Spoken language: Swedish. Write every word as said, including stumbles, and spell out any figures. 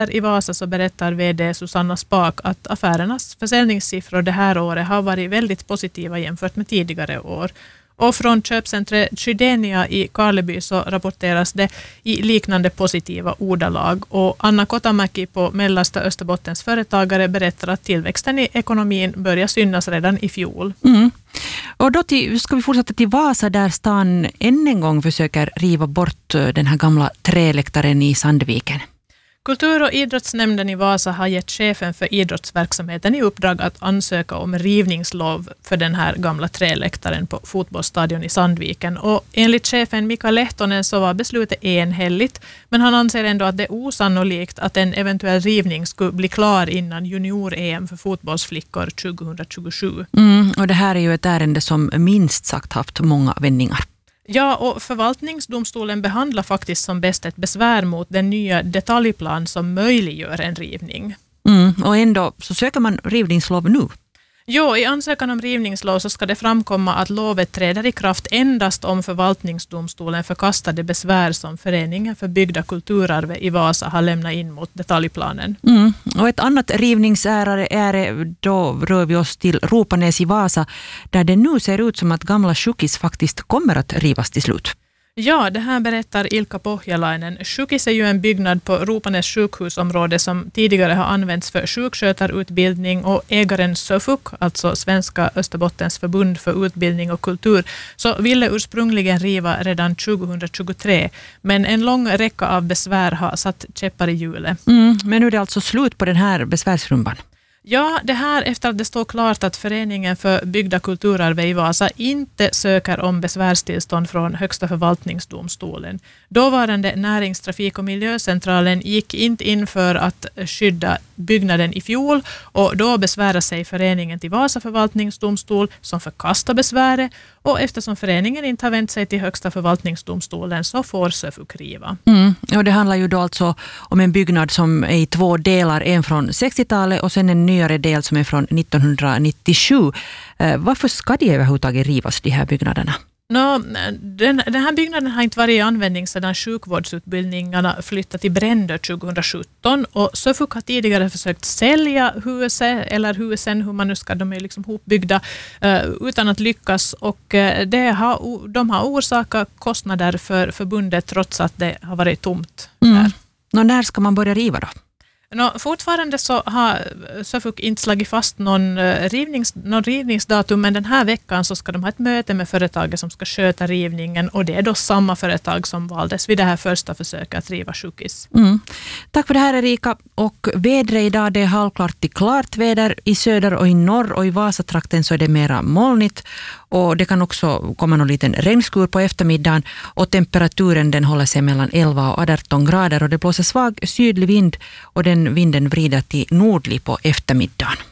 I Vasa så berättar vd Susanna Spak att affärernas försäljningssiffror det här året har varit väldigt positiva jämfört med tidigare år. Och från köpcentret Chydenia i Karleby så rapporteras det i liknande positiva ordalag. Och Anna Kotamäki på Mellersta Österbottens företagare berättar att tillväxten i ekonomin börjar synas redan i fjol. Mm. Och då till, ska vi fortsätta till Vasa där stan än en gång försöker riva bort den här gamla träläktaren i Sandviken. Kultur- och idrottsnämnden i Vasa har gett chefen för idrottsverksamheten i uppdrag att ansöka om rivningslov för den här gamla träläktaren på fotbollsstadion i Sandviken. Och enligt chefen Mika Lehtonen så var beslutet enhälligt, men han anser ändå att det är osannolikt att en eventuell rivning skulle bli klar innan junior-E M för fotbollsflickor tjugohundratjugosju. Mm, och det här är ju ett ärende som minst sagt haft många vändningar. Ja, och förvaltningsdomstolen behandlar faktiskt som bäst ett besvär mot den nya detaljplan som möjliggör en rivning. Mm, och ändå så söker man rivningslov nu. Jo, i ansökan om rivningslov så ska det framkomma att lovet träder i kraft endast om förvaltningsdomstolen förkastade besvär som Föreningen för byggda kulturarv i Vasa har lämnat in mot detaljplanen. Mm. Och ett annat rivningsärende är, då rör vi oss till Ropanäs i Vasa, där det nu ser ut som att gamla sjukis faktiskt kommer att rivas till slut. Ja, det här berättar Ilka Pohjalainen. Sjukis är ju en byggnad på Ropanäs sjukhusområde som tidigare har använts för sjukskötarutbildning, och ägaren Söfuk, alltså Svenska Österbottens förbund för utbildning och kultur, så ville ursprungligen riva redan tjugohundratjugotre, men en lång räcka av besvär har satt käppar i hjulet. Mm, men nu är det alltså slut på den här besvärsrumban. Ja, det här efter att det står klart att Föreningen för byggda kulturarv i Vasa inte söker om besvärstillstånd från Högsta förvaltningsdomstolen. Dåvarande Näringstrafik- och miljöcentralen gick inte in för att skydda byggnaden i fjol, och då besvärade sig föreningen till Vasa förvaltningsdomstol som förkastar besväret, och eftersom föreningen inte har vänt sig till Högsta förvaltningsdomstolen så får Söfuk riva. Mm, och det handlar ju då alltså om en byggnad som är i två delar, en från sextiotalet och sen en nyare del som är från nittonhundranittiosju. Eh, varför ska de överhuvudtaget rivas, de här byggnaderna? No, den, den här byggnaden har inte varit i användning sedan sjukvårdsutbildningarna flyttade till Brändö tjugohundrasjutton, och Söfuk har tidigare försökt sälja huset eller husen, hur man nu ska, de är liksom hopbyggda, uh, utan att lyckas, och uh, det har, de har orsakat kostnader för förbundet trots att det har varit tomt mm. där. Och när ska man börja riva då? No, fortfarande så har Söfuk inte slagit fast någon, rivnings, någon rivningsdatum, men den här veckan så ska de ha ett möte med företaget som ska sköta rivningen, och det är då samma företag som valdes vid det här första försöket att riva sjukis. Mm. Tack för det här, Erika. Och vädret idag, det är halvklart till klart väder i söder och i norr, och i Vasatrakten så är det mera molnigt, och det kan också komma någon liten regnskur på eftermiddagen, och temperaturen den håller sig mellan elva och arton grader, och det blåser svag sydlig vind, och den vinden vrider till nordlig på eftermiddagen.